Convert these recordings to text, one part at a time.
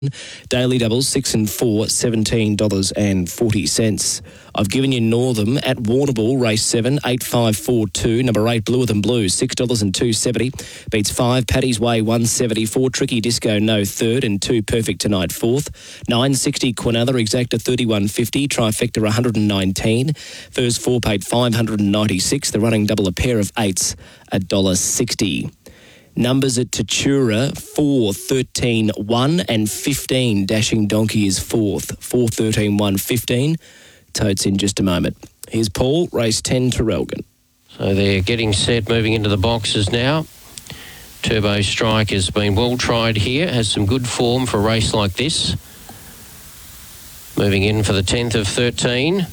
Daily doubles, 6 and 4, $17.40. I've given you Northam at Warrnambool, race 7, 8542. Number 8, Bluer Than Blue, $6.270. Beats 5, Paddy's Way, 170. 4, Tricky Disco, no third, and 2, Perfect Tonight, 4th. 960, Quinella, Exacta, 31.50. Trifecta, 119. First 4 paid 596. The running double, a pair of 8s, $1.60. Numbers at Tatura, 4, 13, 1 and 15. Dashing Donkey is 4th. 4, 13, 1, 15. Totes in just a moment. Here's Paul, race 10 to Relgan. So they're getting set, moving into the boxes now. Turbo Strike has been well tried here, has some good form for a race like this. Moving in for the 10th of 13.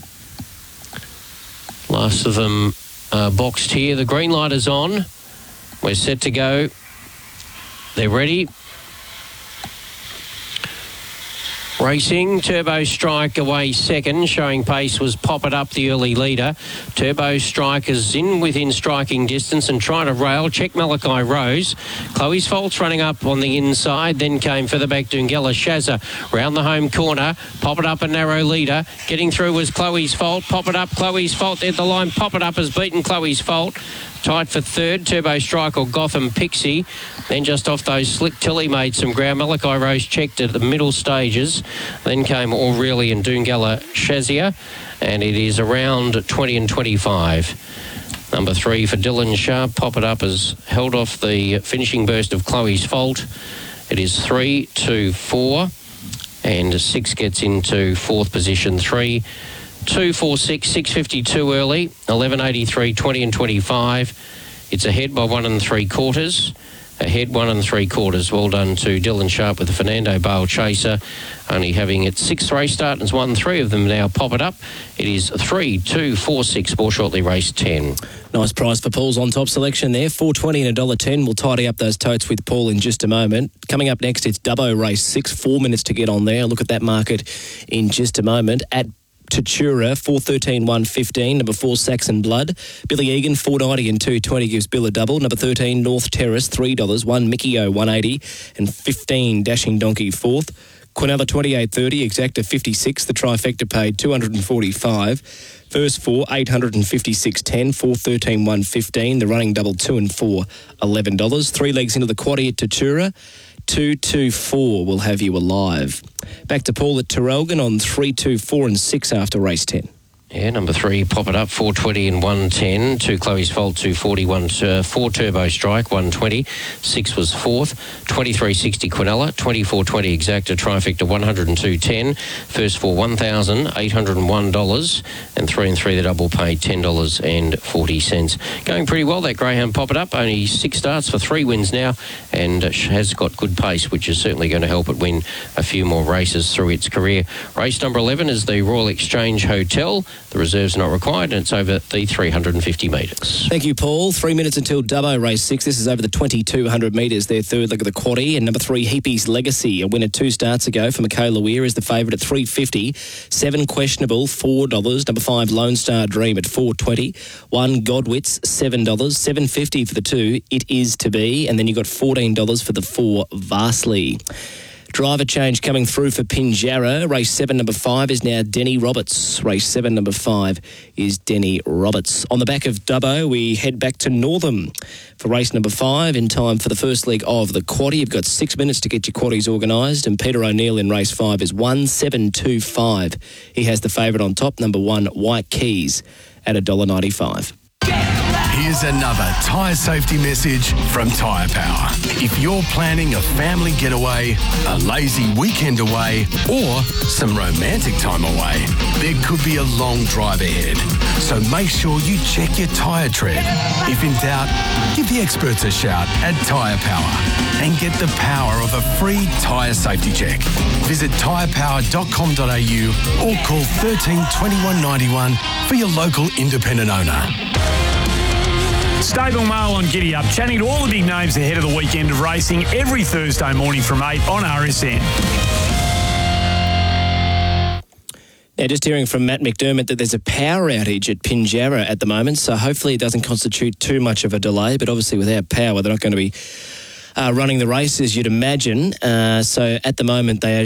Last of them boxed here. The green light is on. We're set to go. They're ready. Racing, Turbo Strike away second. Showing pace was Pop It Up, the early leader. Turbo Strike is in within striking distance and trying to rail. Check Malachi Rose. Chloe's Fault's running up on the inside. Then came further back Dungella Shazza. Round the home corner. Pop It Up, a narrow leader. Getting through was Chloe's Fault. Pop It Up, Chloe's Fault at the line. Pop It Up has beaten Chloe's Fault. Tied for third, Turbo Strike or Gotham Pixie. Then just off those, Slick Tilly made some ground. Malachi Rose checked at the middle stages. Then came Aurelia and Dungella Shazia. And it is around 20 and 25. Number 3 for Dylan Sharp. Pop It Up has held off the finishing burst of Chloe's Fault. It is 3, 2, 4. And 6 gets into 4th position. 3, 2, 4, 6, 6.52 early, 11.83, 20 and 25. It's ahead by 1 3/4. Ahead 1 3/4. Well done to Dylan Sharp with the Fernando Bale Chaser. Only having its 6th race start and has won 3 of them now. Pop It Up. It is 3, 2, 4, 6. More shortly, race 10. Nice price for Paul's on top selection there. $4.20 and $1.10. We'll tidy up those totes with Paul in just a moment. Coming up next, it's Dubbo race 6. 4 minutes to get on there. Look at that market in just a moment. At Tatura, 4, 13, 1, 15. Number 4, Saxon Blood. Billy Egan, 4.90 and 2.20 gives Bill a double. Number 13, North Terrace, $3. 1, Mickey O, 1.80 and 15, Dashing Donkey, 4th. Quinella, 28.30. Exacta, 56. The trifecta paid 245. First 4, 856.10. 4, 13, 1, 15. The running double, 2 and 4, $11. 3 legs into the quaddie at Tatura. 2, 2, 4 will have you alive. Back to Paul at Terrelgan on 3, 2, 4 and 6 after race 10. Yeah, number 3, Pop It Up, 4.20 and 1.10. 2, Chloe's Fault, 2.41. 4, Turbo Strike, 1.20. 6 was 4th. 23.60 Quinella, 24.20 Exacta, trifecta, 102.10. First 4, $1,801. And 3 and 3, the double paid $10.40. Going pretty well, that greyhound Pop It Up. Only 6 starts for 3 wins now, and has got good pace, which is certainly going to help it win a few more races through its career. Race number 11 is the Royal Exchange Hotel. The reserve's not required, and it's over the 350 metres. Thank you, Paul. 3 minutes until Dubbo race 6. This is over the 2,200 metres. Their third leg of the quaddie. And number 3, Heapy's Legacy. A winner 2 starts ago for Michaela Weir is the favourite at $3.50. 7 Questionable, $4. Number 5, Lone Star Dream at $4.20. 1 Godwits, $7. $7.50 for the 2, It Is To Be. And then you've got $14 for the 4, Vastly. Driver change coming through for Pinjarra. Race 7, number 5 is now Denny Roberts. Race 7, number 5 is Denny Roberts. On the back of Dubbo, we head back to Northam for race number 5 in time for the first leg of the quaddie. You've got 6 minutes to get your quaddies organised, and Peter O'Neill in race 5 is 1,725. He has the favourite on top, number 1, White Keys, at $1.95. Here's another tyre safety message from Tyre Power. If you're planning a family getaway, a lazy weekend away, or some romantic time away, there could be a long drive ahead. So make sure you check your tyre tread. If in doubt, give the experts a shout at Tyre Power and get the power of a free tyre safety check. Visit tyrepower.com.au or call 13 21 91 for your local independent owner. Stable Mail on Giddy Up, chatting to all the big names ahead of the weekend of racing every Thursday morning from 8 on RSN. Now, just hearing from Matt McDermott that there's a power outage at Pinjarra at the moment, so hopefully it doesn't constitute too much of a delay, but obviously without power they're not going to be running the race, as you'd imagine. So at the moment they are